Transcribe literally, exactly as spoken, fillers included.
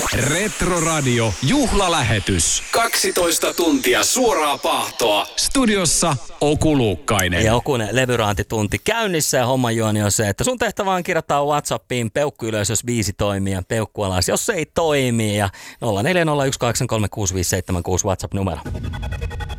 Retroradio juhlalähetys. kaksitoista tuntia suoraa pahtoa. Studiossa Oku Luukkainen. Ja Okun levyraantitunti käynnissä ja homman juoni on se, että sun tehtävä on kirjoittaa WhatsAppiin peukku ylös, jos viisi toimii ja peukku alas, jos se ei toimi. Ja nolla neljä nolla yksi kahdeksan kolme kuusi viisi seitsemän kuusi WhatsApp-numero.